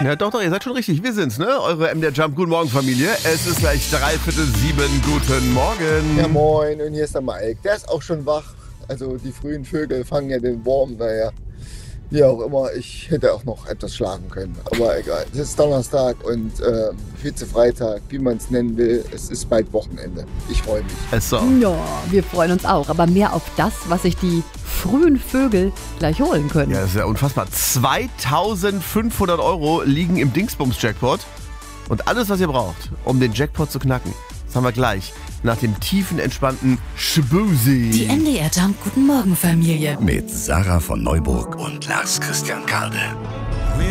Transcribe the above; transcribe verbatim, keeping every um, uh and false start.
Ja, doch, doch, ihr seid schon richtig. Wir sind's, ne? Eure M D R Jump. Guten Morgen, Familie. Es ist gleich dreiviertel sieben. Guten Morgen. Ja, moin. Und hier ist der Mike. Der ist auch schon wach. Also die frühen Vögel fangen ja den Wurm. Naja, wie auch immer. Ich hätte auch noch etwas schlafen können. Aber egal. Es ist Donnerstag und äh, Vize-Freitag, wie man es nennen will. Es ist bald Wochenende. Ich freue mich. Es so. Ja, wir freuen uns auch. Aber mehr auf das, was sich die frühen Vögel gleich holen können. Ja, das ist ja unfassbar. zweitausendfünfhundert Euro liegen im Dingsbums-Jackpot. Und alles, was ihr braucht, um den Jackpot zu knacken, das haben wir gleich nach dem tiefen, entspannten Schbusi. Die M D R Jump Guten Morgen Familie. Mit Sarah von Neuburg und Lars Christian Karde.